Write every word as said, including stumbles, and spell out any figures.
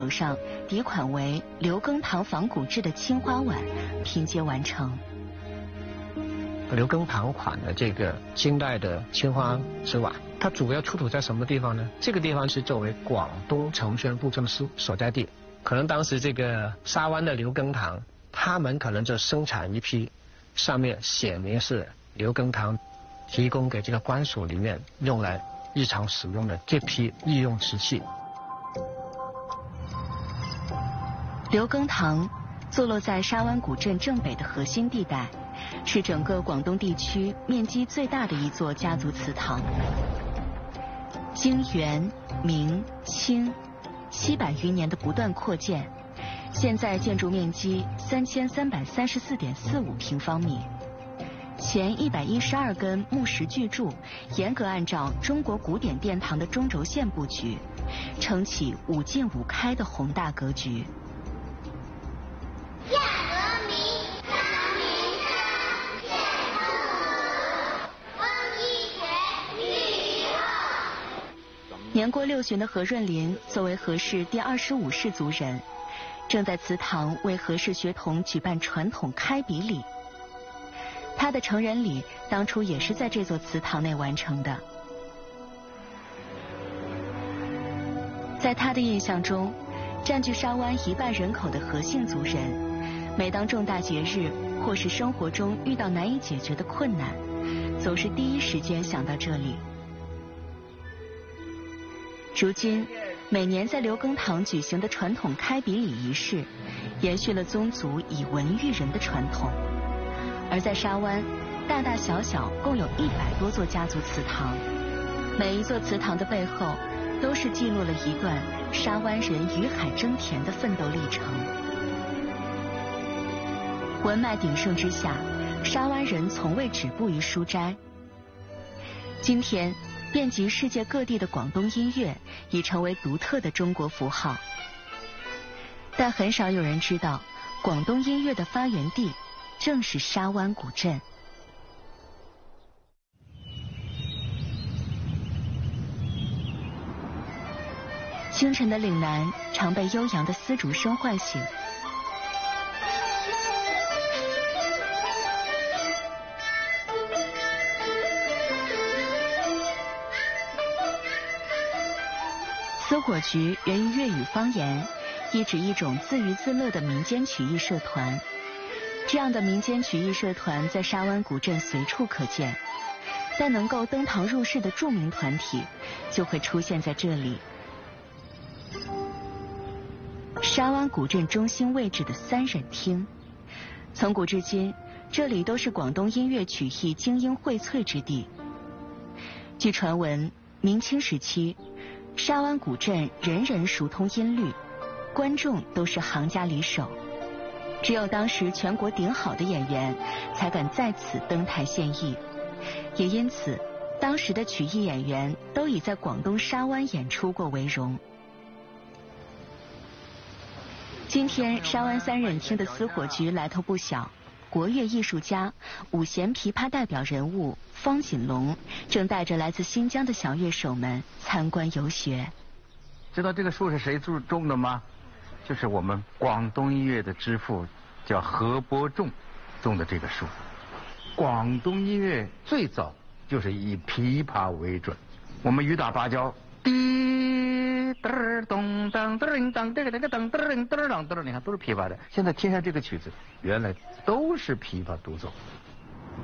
上底款为刘耕堂仿古制的青花碗拼接完成。 刘耕堂款的这个清代的青花瓷碗，它主要出土在什么地方呢？这个地方是作为广东承宣布政司所在地，可能当时这个沙湾的刘耕堂，他们可能就生产一批，上面写明是刘耕堂提供给这个官署里面用来日常使用的这批日用瓷器。 刘耕堂坐落在沙湾古镇正北的核心地带，是整个广东地区面积最大的一座家族祠堂。经元、明、清七百余年的不断扩建，现在建筑面积三千三百三十四点四五平方米。前一百一十二根木石巨柱，严格按照中国古典殿堂的中轴线布局，撑起五进五开的宏大格局。年过六旬的何润林作为何氏第二十五世族人，正在祠堂为何氏学童举办传统开笔礼。他的成人礼当初也是在这座祠堂内完成的。在他的印象中，占据沙湾一半人口的何姓族人，每当重大节日或是生活中遇到难以解决的困难，总是第一时间想到这里。如今，每年在刘耕堂举行的传统开笔礼仪式，延续了宗族以文育人的传统。而在沙湾，大大小小共有一百多座家族祠堂，每一座祠堂的背后，都是记录了一段沙湾人与海争田的奋斗历程。文脉鼎盛之下，沙湾人从未止步于书斋。今天，遍及世界各地的广东音乐已成为独特的中国符号，但很少有人知道，广东音乐的发源地正是沙湾古镇。清晨的岭南常被悠扬的丝竹声唤醒，丝火局源于粤语方言，意指一种自娱自乐的民间曲艺社团。这样的民间曲艺社团在沙湾古镇随处可见，但能够登堂入室的著名团体就会出现在这里。沙湾古镇中心位置的三忍厅，从古至今，这里都是广东音乐曲艺精英荟萃之地。据传闻，明清时期，沙湾古镇人人熟通音律，观众都是行家里手，只有当时全国顶好的演员才敢在此登台献艺，也因此，当时的曲艺演员都以在广东沙湾演出过为荣。今天沙湾三忍厅的丝火局来头不小，国乐艺术家、五弦琵琶代表人物方锦龙正带着来自新疆的小乐手们参观游学。 知道这个树是谁种种的吗？就是我们广东音乐的之父，叫何伯仲种的这个树。广东音乐最早就是以琵琶为准，我们雨打芭蕉，滴嘚咚当嘚当这个这个当嘚嘚嘚嘚，你看都是琵琶的。现在听下这个曲子，原来都是琵琶独奏。